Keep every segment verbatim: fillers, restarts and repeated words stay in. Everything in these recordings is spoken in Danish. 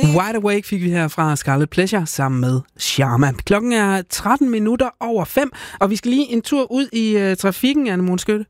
Wide Awake fik vi her fra Scarlet Pleasure sammen med Sharma. Klokken er tretten minutter over fem, og vi skal lige en tur ud i uh, trafikken, Anne Månskytte.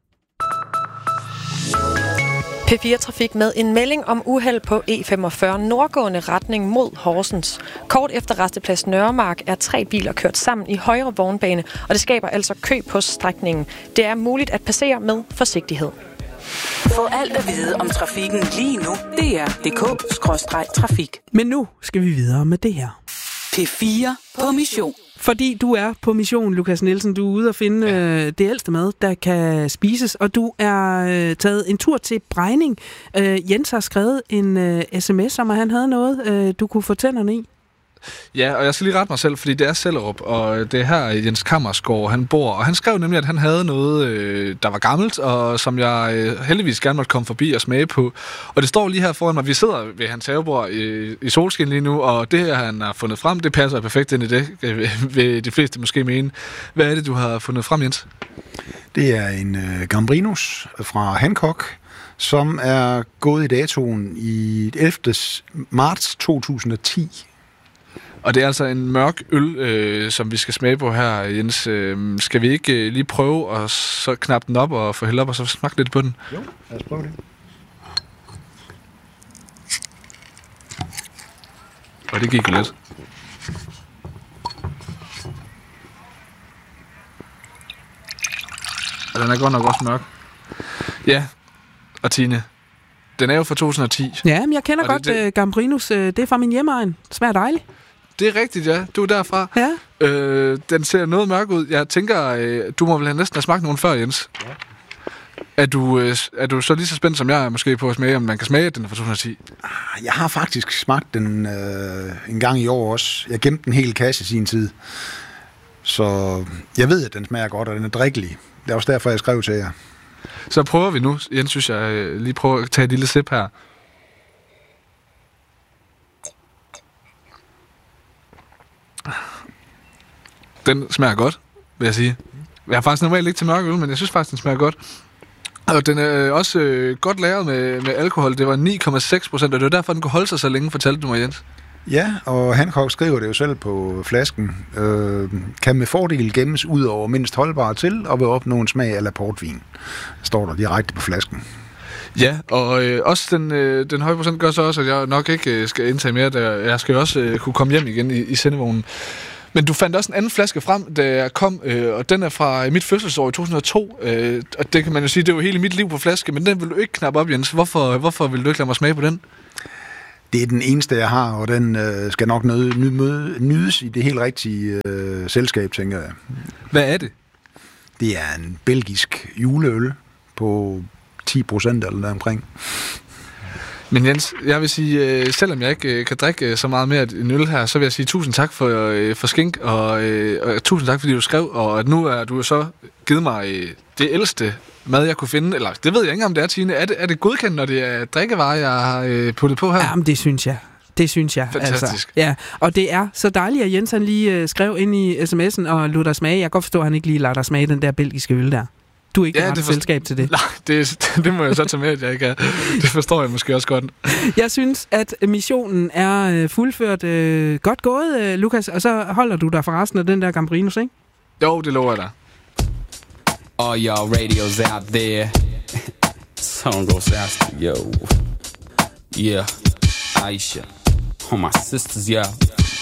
P fire Trafik med en melding om uheld på E femogfyrre nordgående retning mod Horsens. Kort efter Rasteplads Nørremark er tre biler kørt sammen i højre vognbane, og det skaber altså kø på strækningen. Det er muligt at passere med forsigtighed. Få alt at vide om trafikken lige nu. D R punktum d k skråstreg trafik. Men nu skal vi videre med det her. P fire på mission. Fordi du er på mission, Lukas Nielsen. Du er ude at finde ja. øh, det ældste mad, der kan spises, og du er øh, taget en tur til Brejning. Øh, Jens har skrevet en øh, sms om, at han havde noget, øh, du kunne få tænderne i. Ja, og jeg skal lige rette mig selv, fordi det er Sellerup, og det er her Jens Kammersgaard, han bor. Og han skrev nemlig, at han havde noget, øh, der var gammelt, og som jeg øh, heldigvis gerne måtte komme forbi og smage på. Og det står lige her foran mig. Vi sidder ved hans havebord i, i solskin lige nu, og det her, han har fundet frem, det passer perfekt ind i det, øh, vil de fleste måske mene. Hvad er det, du har fundet frem, Jens? Det er en øh, Gambrinus fra Hancock, som er gået i datoen i ellevte marts to tusind og ti. Og det er altså en mørk øl, øh, som vi skal smage på her, Jens. Øh, skal vi ikke øh, lige prøve at så knappe den op og få hældt op og så smage lidt på den? Jo, lad os prøve det. Og det gik jo lidt. Og den er godt nok også mørk. Ja, og Tine, den er jo fra to tusind og ti. Ja, men jeg kender og godt det, det... Gambrinus. Det er fra min hjemmeegn. Det smager dejligt. Det er rigtigt, ja. Du er derfra. Ja. Øh, den ser noget mørk ud. Jeg tænker, øh, du må vel have næsten have smagt nogen før, Jens. Ja. Er du, øh, er du så lige så spændt som jeg er måske på at smage, om man kan smage, at den er fra to tusind og ti? Jeg har faktisk smagt den øh, en gang i år også. Jeg gemte en hel kasse i sin tid. Så jeg ved, at den smager godt, og den er drikkelig. Det er også derfor, jeg skrev til jer. Så prøver vi nu. Jens, synes jeg øh, lige prøver at tage et lille sip her. Den smager godt, vil jeg sige. Jeg har faktisk normalt ikke til mørk øl, men jeg synes faktisk, den smager godt. Og den er også øh, godt lavet med, med alkohol. Det var ni komma seks procent, og det var derfor, den kunne holde sig så længe, fortalte du mig, Jens. Ja, og Hancock skriver det jo selv på flasken. Øh, kan med fordel gemmes ud over mindst holdbare til, og vil opnå en smag af portvin. Står der direkte på flasken. Ja, og øh, også den, øh, den høje procent gør så også, at jeg nok ikke øh, skal indtage mere. Der, jeg skal også øh, kunne komme hjem igen i, i sendevognen. Men du fandt også en anden flaske frem, da jeg kom, øh, og den er fra mit fødselsår i to tusind og to. Øh, og det kan man jo sige, det er jo hele mit liv på flaske, men den vil du ikke knappe op, Jens. Hvorfor, hvorfor vil du ikke lade mig smage på den? Det er den eneste, jeg har, og den øh, skal nok nød, nød, nydes i det helt rigtige øh, selskab, tænker jeg. Hvad er det? Det er en belgisk juleøl på ti procent eller der omkring. Men Jens, jeg vil sige, øh, selvom jeg ikke øh, kan drikke øh, så meget mere en øl her, så vil jeg sige tusind tak for, øh, for skink, og, øh, og tusind tak, fordi du skrev, og at nu er du så givet mig øh, det ældste mad, jeg kunne finde. Eller det ved jeg ikke, om det er, Tine. Er det, er det godkendt, når det er drikkevarer, jeg har øh, puttet på her? Jamen, det synes jeg. Det synes jeg. Fantastisk. Altså. Ja, og det er så dejligt, at Jens han lige øh, skrev ind i sms'en og lod dig smage. Jeg kan godt forstå, at han ikke lige lader dig smage den der belgiske øl der. Du er ikke ja, har det for... selskab til det. Nej, det, det må jeg så tage med, at jeg ikke er. Det forstår jeg måske også godt. Jeg synes, at missionen er fuldført øh, godt gået, øh, Lukas, og så holder du dig for resten af den der Gambrinus, ikke? Jo, det lover jeg dig. All y'all radios out there. Song goes out, yo. Yeah, Aisha. All my sisters, yeah.